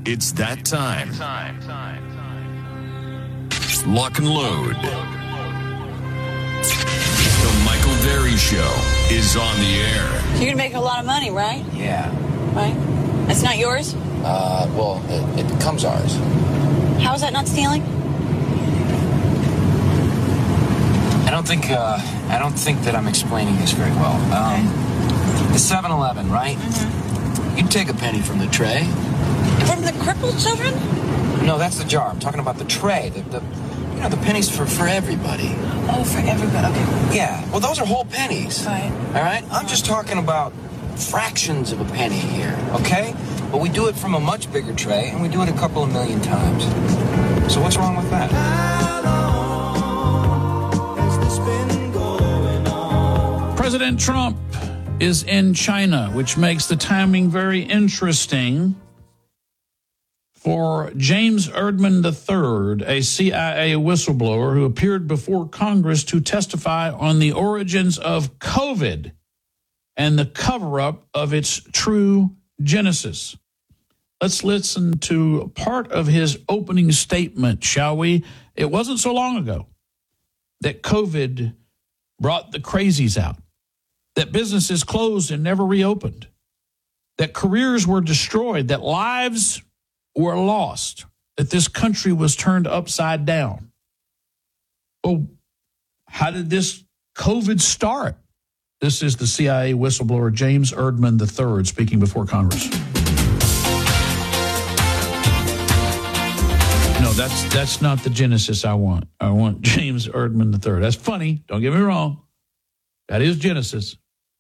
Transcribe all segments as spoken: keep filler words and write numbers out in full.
It's that time. Lock and load. The Michael Berry Show is on the air. You're going to make a lot of money, right? Yeah. Right? That's not yours? Uh, well, it, it becomes ours. How is that not stealing? I don't think, uh, I don't think that I'm explaining this very well. Um, Okay. The seven eleven, right? Mm-hmm. You'd take a penny from the tray. From the crippled children? No, that's the jar. I'm talking about the tray. The, the you know, the pennies for, for everybody. Oh, for everybody. Okay. Yeah. Well, those are whole pennies. Right. All right? I'm just talking about fractions of a penny here, okay? But we do it from a much bigger tray, and we do it a couple of million times. So what's wrong with that? President Trump is in China, which makes the timing very interesting for James Erdman the third, a C I A whistleblower who appeared before Congress to testify on the origins of COVID and the cover-up of its true genesis. Let's listen to part of his opening statement, shall we? It wasn't so long ago that COVID brought the crazies out, that businesses closed and never reopened, that careers were destroyed, that lives were lost, that this country was turned upside down. Well, how did this COVID start? This is the C I A whistleblower James Erdman the third speaking before Congress. No, that's that's not the genesis I want. I want James Erdman the third. That's funny. Don't get me wrong. That is Genesis.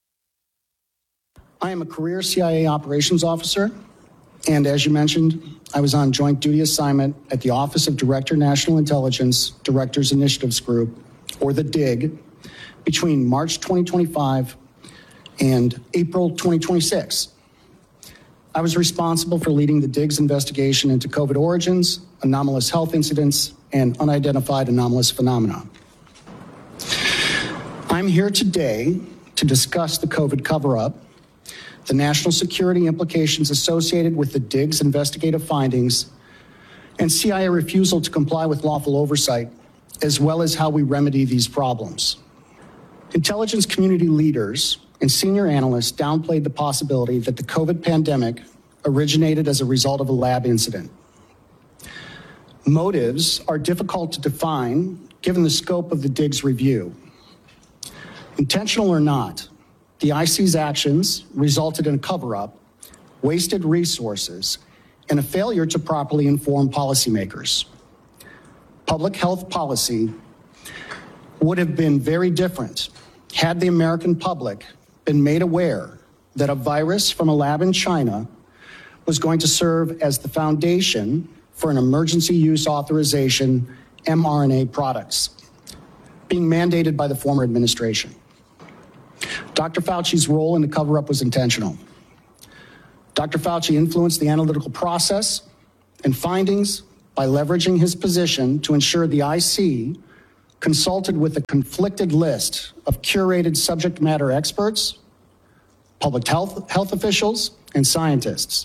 I am a career C I A operations officer, and as you mentioned, I was on joint duty assignment at the Office of Director National Intelligence Directors Initiatives Group, or the D I G, between March twenty twenty-five and April twenty twenty-six. I was responsible for leading the D I G's investigation into COVID origins, anomalous health incidents, and unidentified anomalous phenomena. I'm here today to discuss the COVID cover-up, the national security implications associated with the D I G's investigative findings, and C I A refusal to comply with lawful oversight, as well as how we remedy these problems. Intelligence community leaders and senior analysts downplayed the possibility that the COVID pandemic originated as a result of a lab incident. Motives are difficult to define given the scope of the D I G's review. Intentional or not, the I C's actions resulted in a cover-up, wasted resources, and a failure to properly inform policymakers. Public health policy would have been very different had the American public been made aware that a virus from a lab in China was going to serve as the foundation for an emergency use authorization mRNA products being mandated by the former administration. Doctor Fauci's role in the cover-up was intentional. Doctor Fauci influenced the analytical process and findings by leveraging his position to ensure the I C consulted with a conflicted list of curated subject matter experts, public health, health officials, and scientists.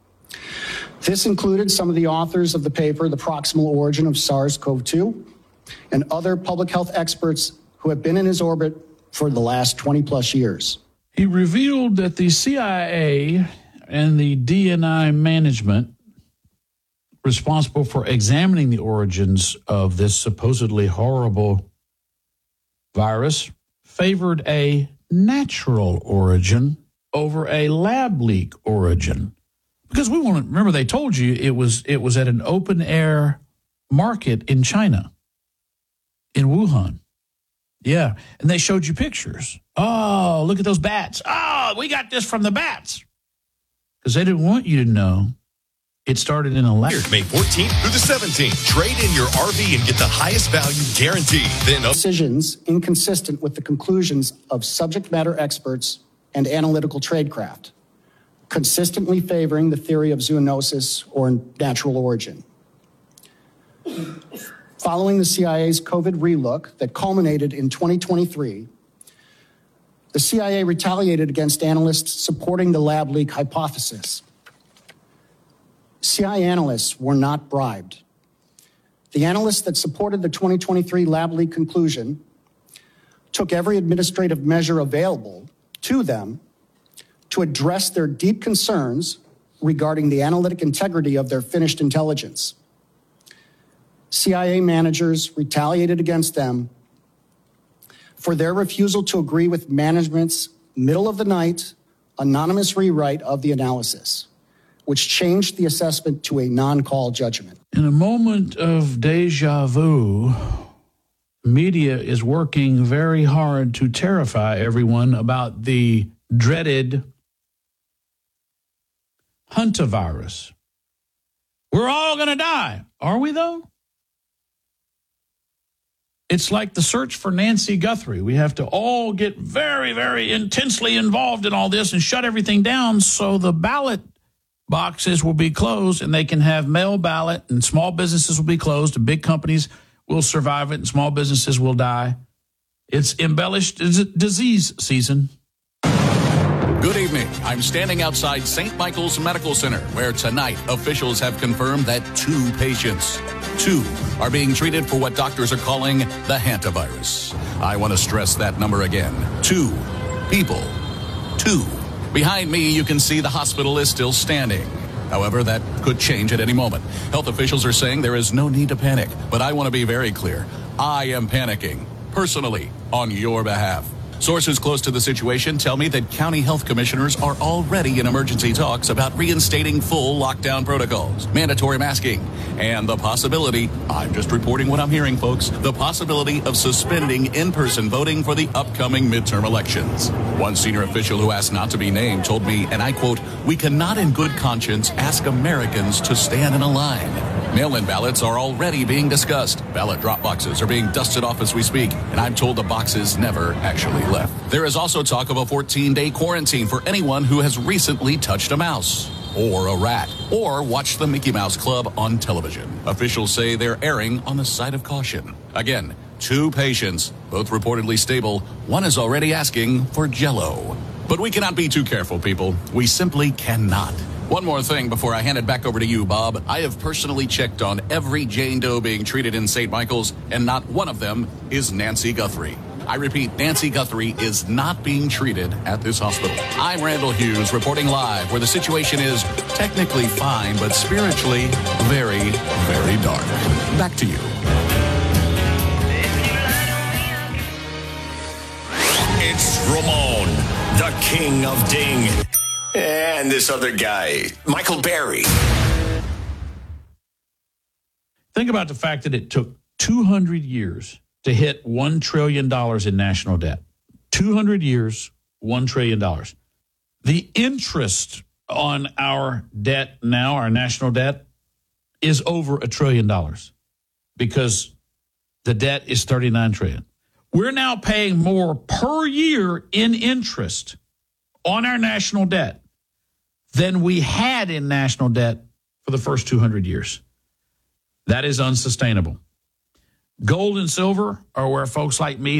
This included some of the authors of the paper, The Proximal Origin of SARS CoV two, and other public health experts who have been in his orbit for the last twenty plus years. He revealed that the C I A and the D N I management responsible for examining the origins of this supposedly horrible virus favored a natural origin over a lab leak origin. Because we want to remember, they told you it was it was at an open air market in China, in Wuhan. Yeah, and they showed you pictures. Oh, look at those bats. Oh, we got this from the bats. Because they didn't want you to know it started in a lab. May fourteenth through the seventeenth. Trade in your R V and get the highest value guaranteed. Then Decisions inconsistent with the conclusions of subject matter experts and analytical tradecraft, consistently favoring the theory of zoonosis or natural origin. Following the C I A's COVID relook that culminated in twenty twenty-three, the C I A retaliated against analysts supporting the lab leak hypothesis. C I A analysts were not bribed. The analysts that supported the twenty twenty-three lab leak conclusion took every administrative measure available to them to address their deep concerns regarding the analytic integrity of their finished intelligence. C I A managers retaliated against them for their refusal to agree with management's middle-of-the-night anonymous rewrite of the analysis, which changed the assessment to a non-call judgment. In a moment of deja vu, media is working very hard to terrify everyone about the dreaded hantavirus. We're all going to die. Are we, though? It's like the search for Nancy Guthrie. We have to all get very, very intensely involved in all this and shut everything down so the ballot boxes will be closed and they can have mail ballot, and small businesses will be closed and big companies will survive it and small businesses will die. It's embellished disease season. Good evening. I'm standing outside Saint Michael's Medical Center, where tonight officials have confirmed that two patients, two, are being treated for what doctors are calling the hantavirus. I want to stress that number again. Two people. Two. Behind me, you can see the hospital is still standing. However, that could change at any moment. Health officials are saying there is no need to panic, but I want to be very clear. I am panicking, personally, on your behalf. Sources close to the situation tell me that county health commissioners are already in emergency talks about reinstating full lockdown protocols, mandatory masking, and the possibility, I'm just reporting what I'm hearing, folks, the possibility of suspending in-person voting for the upcoming midterm elections. One senior official who asked not to be named told me, and I quote, "We cannot in good conscience ask Americans to stand in a line." Mail-in ballots are already being discussed. Ballot drop boxes are being dusted off as we speak, and I'm told the boxes never actually left. There is also talk of a fourteen-day quarantine for anyone who has recently touched a mouse or a rat or watched the Mickey Mouse Club on television. Officials say they're erring on the side of caution. Again, two patients, both reportedly stable. One is already asking for Jell-O. But we cannot be too careful, people. We simply cannot. One more thing before I hand it back over to you, Bob. I have personally checked on every Jane Doe being treated in Saint Michael's, and not one of them is Nancy Guthrie. I repeat, Nancy Guthrie is not being treated at this hospital. I'm Randall Hughes, reporting live where the situation is technically fine, but spiritually very, very dark. Back to you. It's Ramon, the king of ding. And this other guy, Michael Berry. Think about the fact that it took two hundred years to hit one trillion dollars in national debt. two hundred years, one trillion dollars. The interest on our debt now, our national debt, is over a trillion dollars because the debt is thirty-nine trillion dollars. We're now paying more per year in interest on our national debt than we had in national debt for the first two hundred years. That is unsustainable. Gold and silver are where folks like me